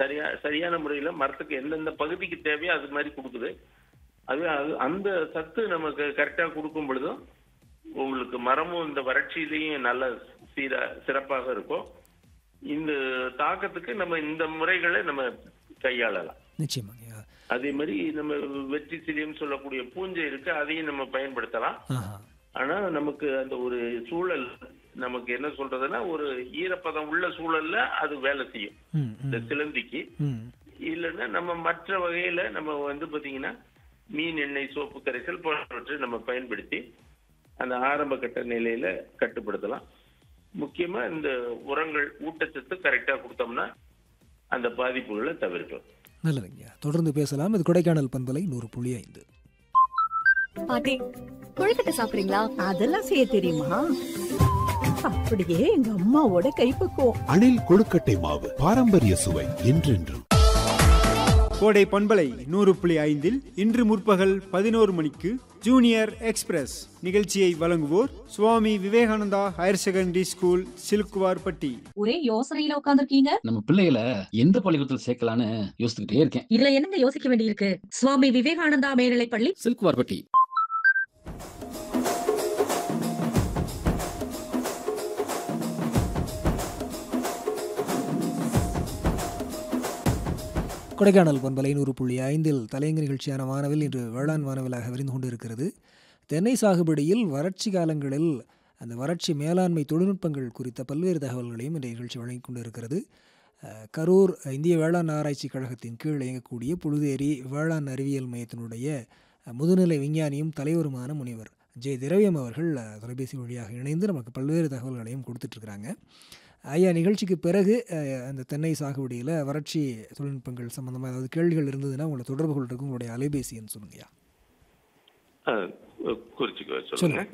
சரியான முறையில மரத்துக்கு எந்தெந்த பகுதிக்கு தேவையோ அது மாதிரி கொடுக்குது. அது அந்த சத்து நமக்கு கரெக்டா கொடுக்கும் பொழுதும் உங்களுக்கு மரமும் இந்த வறட்சியிலையும் நல்ல சிறப்பாக இருக்கும். இந்த தாக்கத்துக்கு நம்ம இந்த முறைகளை நம்ம கையாளலாம். நிச்சயமாக. அதே மாதிரி நம்ம வெற்றி சிலியம் சொல்லக்கூடிய பூஞ்சை இருக்கு, அதையும் நம்ம பயன்படுத்தலாம். ஆனா நமக்கு அந்த ஒரு சூழல் நமக்கு என்ன சொல்றதுன்னா, ஒரு ஈரப்பதம் உள்ள சூழல்ல அது வேலை செய்யும் இந்த சிலந்திக்கு. இல்லைன்னா நம்ம மற்ற வகையில நம்ம பாத்தீங்கன்னா மீன் எண்ணெய், சோப்பு கரைசல் போன்றவற்றை நம்ம பயன்படுத்தி அந்த ஆரம்ப கட்ட நிலையில கட்டுப்படுத்தலாம். முக்கியமா இந்த உரங்கள், ஊட்டச்சத்து கரெக்டா கொடுத்தோம்னா அந்த பாதிப்புகளை தவிர்க்கலாம். நல்லதுங்க, தொடர்ந்து பேசலாம். இது கொடைக்கானல் பண்பலை 100.5. பாட்டி, கொழுக்கட்டை சாப்பிடுறீங்களா? அதெல்லாம் செய்ய தெரியுமா? அப்படியே எங்க அம்மாவோட கைப்பக்குவம். அணில் கொழுக்கட்டை மாவு, பாரம்பரிய சுவை என்றென்றும். கோடை பண்பலை 100.5 இன்று முற்பகல் 11 மணிக்கு ஜூனியர் எக்ஸ்பிரஸ் நிகழ்ச்சியை வழங்குவோர் Swami Vivekananda higher secondary school, Silukkuvarpatti. ஒரே யோசனையில உட்கார்ந்துருக்கீங்க. நம்ம பிள்ளைகளை எந்த பள்ளிக்கூடத்தில் சேர்க்கலான்னு யோசிச்சுக்கிட்டே இருக்கேன். இதுல என்னங்க யோசிக்க வேண்டியிருக்கு? சுவாமி விவேகானந்தா மேல்நிலைப் பள்ளி, சிலுக்குவார்பட்டி. கொடைக்கானல் பண்பலை 100.5 தலையங்க நிகழ்ச்சியான வானவில் இன்று வேளாண் வானவிலாக விரிந்து கொண்டிருக்கிறது. தென்னை சாகுபடியில் வறட்சி காலங்களில் அந்த வறட்சி மேலாண்மை தொழில்நுட்பங்கள் குறித்த பல்வேறு தகவல்களையும் இந்த நிகழ்ச்சி வழங்கி கொண்டிருக்கிறது. கரூர் இந்திய வேளாண் ஆராய்ச்சி கழகத்தின் கீழ் இயங்கக்கூடிய புழுதேரி வேளாண் அறிவியல் மையத்தினுடைய முதுநிலை விஞ்ஞானியும் தலைவருமான முனைவர் ஜே திரவியம் அவர்கள் தொலைபேசி வழியாக இணைந்து நமக்கு பல்வேறு தகவல்களையும் கொடுத்துட்ருக்குறாங்க. ஐயா, நிகழ்ச்சிக்கு பிறகு அந்த தென்னை சாகுபடியில் வறட்சி தொழில்நுட்பங்கள் சம்பந்தமாக ஏதாவது கேள்விகள் இருந்ததுன்னா உங்களை தொடர்பு கொள்றதுக்கு உங்களுடைய அலைபேசின்னு சொல்லுங்கய்யா. சொல்லுங்க.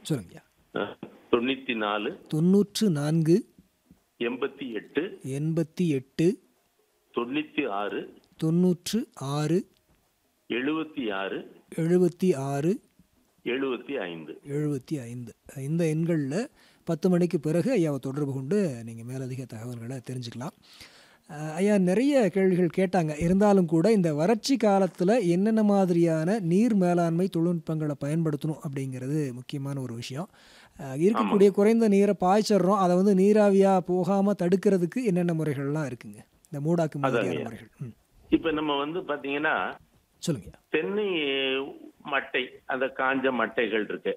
94 88 86 96 96 76 76 75 75 இந்த எண்களில் 10 மணிக்கு பிறகு ஐயாவை தொடர்பு கொண்டு நீங்கள் மேலதிக தகவல்களை தெரிஞ்சுக்கலாம். ஐயா, நிறைய கேள்விகள் கேட்டாங்க. இருந்தாலும் கூட இந்த வறட்சி காலத்தில் என்னென்ன மாதிரியான நீர் மேலாண்மை தொழில்நுட்பங்களை பயன்படுத்தணும் அப்படிங்கிறது முக்கியமான ஒரு விஷயம். இருக்கக்கூடிய குறைந்த நீரை பாய்ச்சிடுறோம், அதை நீராவியாக போகாமல் தடுக்கிறதுக்கு என்னென்ன முறைகள்லாம் இருக்குங்க? இந்த மூடாக்கு மாதிரியான முறைகள். இப்போ நம்ம பார்த்தீங்கன்னா சொல்லுங்க. தென்னை மட்டை, அந்த காஞ்ச மட்டைகள் இருக்கு.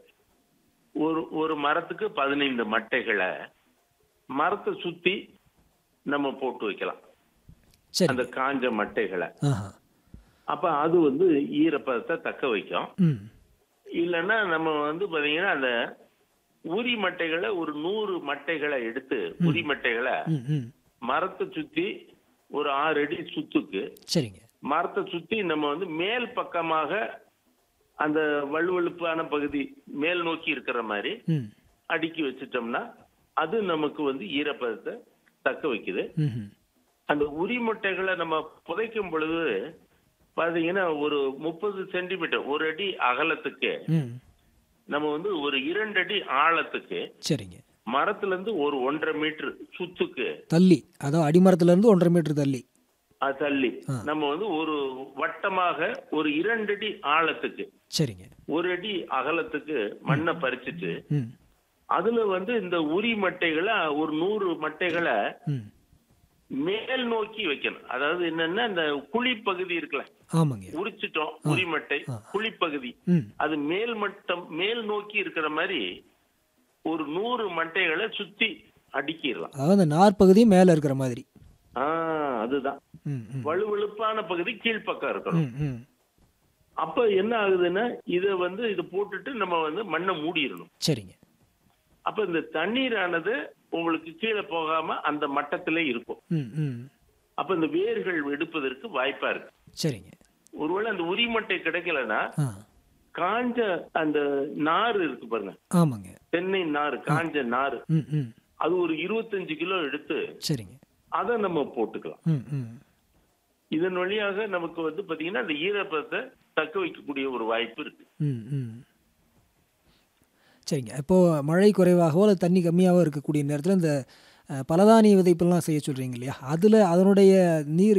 ஒரு மரத்துக்கு 15 மட்டைகளை மரத்தை சுத்தி நம்ம போட்டு வைக்கலாம், அந்த காஞ்ச மட்டைகளை. அப்ப அது ஈரப்பதத்தை தக்க வைக்கும். இல்லைன்னா நம்ம பாத்தீங்கன்னா அந்த உரி மட்டைகளை ஒரு 100 மட்டைகளை எடுத்து, உரி மட்டைகளை மரத்தை சுத்தி ஒரு 6 அடி சுத்துக்கு மரத்தை சுத்தி நம்ம மேல் பக்கமாக அந்த வலுவழுப்பான பகுதி மேல் நோக்கி இருக்கிற மாதிரி அடுக்கி வச்சிட்டோம்னா அது நமக்கு ஈரப்பதத்தை தக்க வைக்குது. அந்த உரி முட்டைகளை நம்ம புதைக்கும் பொழுது பாத்தீங்கன்னா ஒரு 30 சென்டிமீட்டர், 1 அடி அகலத்துக்கு நம்ம ஒரு 2 அடி ஆழத்துக்கு மரத்துல இருந்து ஒரு 1.5 மீட்டர் சுத்துக்கு தள்ளி, அதாவது அடிமரத்துல இருந்து 1.5 மீட்டர் தள்ளி நம்ம ஒரு வட்டமாக ஒரு 2 அடி ஆழத்துக்கு 1 அடி அகலத்துக்கு மண்ணை பறிச்சுட்டு அதுல இந்த உரி மட்டைகளை ஒரு 100 மட்டைகளை மேல் நோக்கி வைக்கணும். அதாவது என்னன்னா இந்த குழி பகுதி இருக்குல்ல, உரிச்சிட்டோம் உரி மட்டை குழிப்பகுதி, அது மேல் நோக்கி இருக்கிற மாதிரி ஒரு 100 மட்டைகளை சுத்தி அடுக்கிடலாம். அதாவது நாற்பகுதி மேல இருக்கிற மாதிரி. அதுதான் வலுவழுப்பான பகுதி கீழ்பக்கம் இருக்கணும். அப்ப என்ன ஆகுதுன்னா இதை போட்டுட்டு நம்ம மண்ணை மூடிடணும். சரிங்க. அப்ப இந்த தண்ணீரானது உங்களுக்கு கீழே போகாம அந்த மட்டத்திலே இருக்கும். அப்ப இந்த வேர்கள் எடுப்பதற்கு வாய்ப்பா இருக்கு. சரிங்க. ஒருவேளை அந்த உரிமட்டை கிடைக்கலன்னா காஞ்ச அந்த நார் இருக்கு பாருங்க. ஆமாங்க. தென்னை நார், காஞ்ச நார், அது ஒரு 25 கிலோ எடுத்து அதை நம்ம போட்டுக்கலாம். இதன் வழியாக நமக்கு பாத்தீங்கன்னா அந்த ஈரப்பதத்தை தக்க வைக்கக்கூடிய ஒரு வாய்ப்பு இருக்கு. சரிங்க. இப்போ மழை குறைவாகவோ அல்லது தண்ணி கம்மியாகவோ இருக்கக்கூடிய நேரத்தில் இந்த பலதானிய விதைப்பெல்லாம் செய்ய சொல்றீங்க இல்லையா, அதுல அதனுடைய நீர்